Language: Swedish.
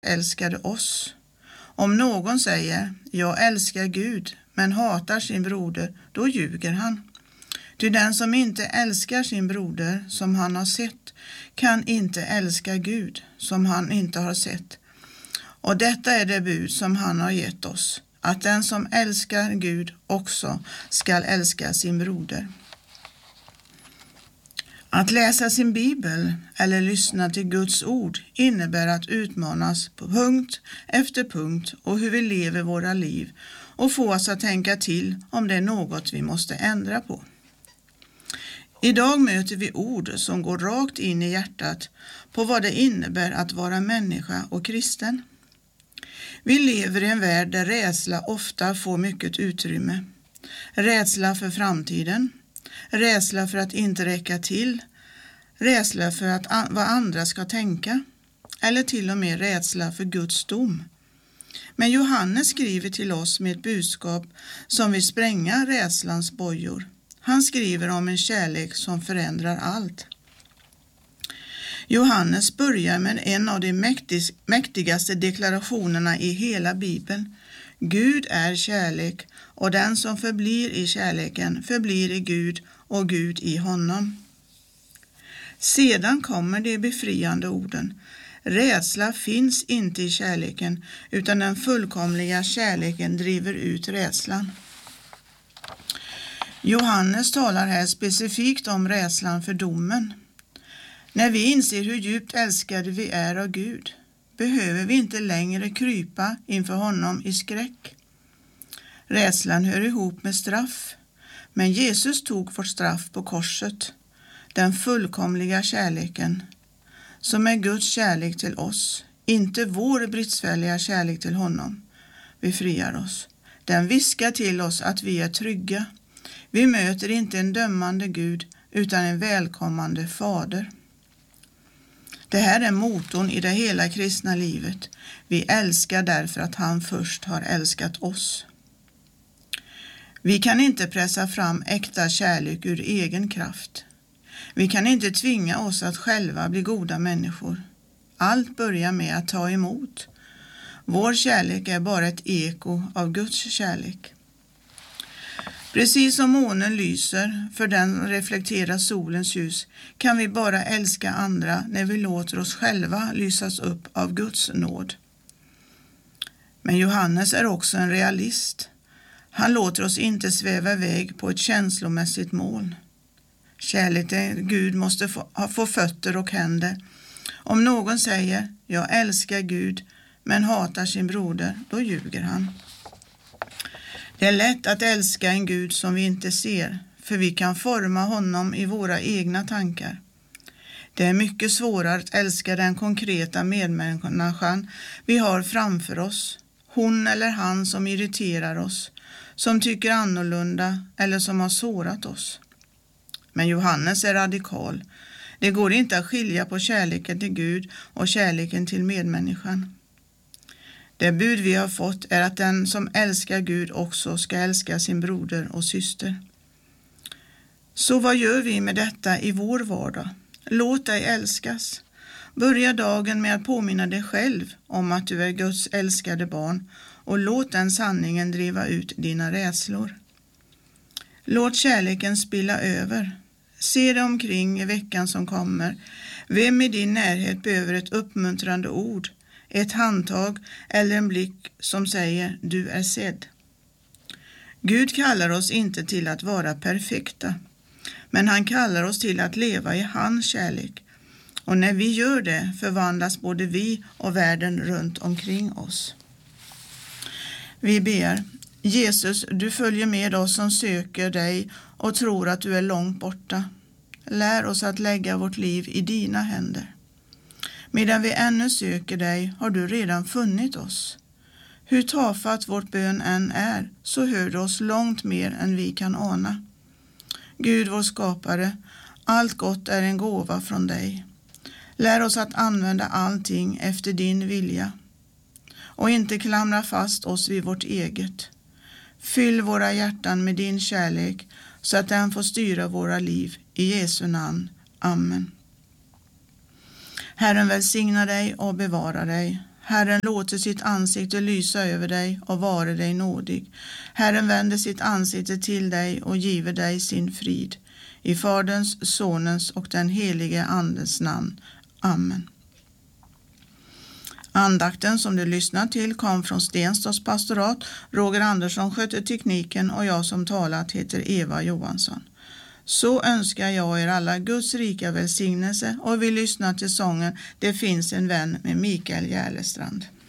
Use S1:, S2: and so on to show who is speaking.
S1: älskade oss. Om någon säger, jag älskar Gud, men hatar sin broder, då ljuger han. Ty den som inte älskar sin broder som han har sett, kan inte älska Gud som han inte har sett. Och detta är det bud som han har gett oss, att den som älskar Gud också skall älska sin broder. Att läsa sin bibel eller lyssna till Guds ord innebär att utmanas på punkt efter punkt och hur vi lever våra liv och få oss att tänka till om det är något vi måste ändra på. Idag möter vi ord som går rakt in i hjärtat på vad det innebär att vara människa och kristen. Vi lever i en värld där rädsla ofta får mycket utrymme. Rädsla för framtiden, rädsla för att inte räcka till, rädsla för vad andra ska tänka eller till och med rädsla för Guds dom. Men Johannes skriver till oss med ett budskap som vill spränga rädslans bojor. Han skriver om en kärlek som förändrar allt. Johannes börjar med en av de mäktigaste deklarationerna i hela Bibeln. Gud är kärlek och den som förblir i kärleken förblir i Gud och Gud i honom. Sedan kommer de befriande orden. Rädsla finns inte i kärleken utan den fullkomliga kärleken driver ut rädslan. Johannes talar här specifikt om rädslan för domen. När vi inser hur djupt älskade vi är av Gud behöver vi inte längre krypa inför honom i skräck. Rädslan hör ihop med straff, men Jesus tog vårt straff på korset, den fullkomliga kärleken, som är Guds kärlek till oss, inte vår bristfälliga kärlek till honom, befriar oss. Den viskar till oss att vi är trygga. Vi möter inte en dömande Gud utan en välkommande fader. Det här är motorn i det hela kristna livet. Vi älskar därför att han först har älskat oss. Vi kan inte pressa fram äkta kärlek ur egen kraft. Vi kan inte tvinga oss att själva bli goda människor. Allt börjar med att ta emot. Vår kärlek är bara ett eko av Guds kärlek. Precis som månen lyser, för den reflekterar solens ljus, kan vi bara älska andra när vi låter oss själva lysas upp av Guds nåd. Men Johannes är också en realist. Han låter oss inte sväva iväg på ett känslomässigt moln. Kärlek till Gud måste få fötter och händer. Om någon säger, jag älskar Gud, men hatar sin broder, då ljuger han. Det är lätt att älska en Gud som vi inte ser, för vi kan forma honom i våra egna tankar. Det är mycket svårare att älska den konkreta medmänniskan vi har framför oss, hon eller han som irriterar oss, som tycker annorlunda eller som har sårat oss. Men Johannes är radikal. Det går inte att skilja på kärleken till Gud och kärleken till medmänniskan. Det bud vi har fått är att den som älskar Gud också ska älska sin broder och syster. Så vad gör vi med detta i vår vardag? Låt dig älskas. Börja dagen med att påminna dig själv om att du är Guds älskade barn och låt den sanningen driva ut dina rädslor. Låt kärleken spilla över. Se dig omkring i veckan som kommer. Vem i din närhet behöver ett uppmuntrande ord, ett handtag eller en blick som säger du är sedd? Gud kallar oss inte till att vara perfekta, men han kallar oss till att leva i hans kärlek. Och när vi gör det förvandlas både vi och världen runt omkring oss. Vi ber. Jesus, du följer med oss som söker dig och tror att du är långt borta. Lär oss att lägga vårt liv i dina händer. Medan vi ännu söker dig har du redan funnit oss. Hur tafatt vårt bön än är så hör du oss långt mer än vi kan ana. Gud vår skapare, allt gott är en gåva från dig. Lär oss att använda allting efter din vilja och inte klamra fast oss vid vårt eget. Fyll våra hjärtan med din kärlek så att den får styra våra liv. I Jesu namn. Amen. Herren välsigna dig och bevara dig. Herren låter sitt ansikte lysa över dig och vare dig nådig. Herren vänder sitt ansikte till dig och giver dig sin frid. I Faderns, Sonens och den helige Andens namn. Amen. Andakten som du lyssnar till kom från Stenstads pastorat. Roger Andersson sköter tekniken och jag som talat heter Eva Johansson. Så önskar jag er alla Guds rika välsignelse och vi lyssnar till sången Det finns en vän med Mikael Järlestrand.